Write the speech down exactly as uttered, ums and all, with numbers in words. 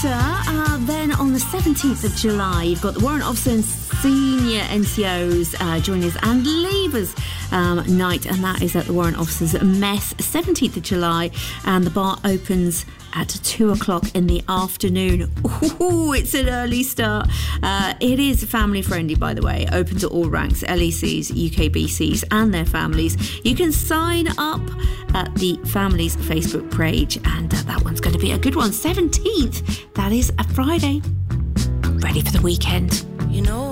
later, uh, then on the seventeenth of July, you've got the Warrant Officer and Senior N C Os uh, joining us and Leavers um, night, and that is at the Warrant Officers Mess, seventeenth of July, and the bar opens at two o'clock in the afternoon. Ooh, it's an early start. Uh, it is family friendly, by the way, open to all ranks, L E Cs, U K B Cs and their families. You can sign up at the family's Facebook page, and uh, that one's going to be a good one. seventeenth, that is a Friday. Ready for the weekend. You know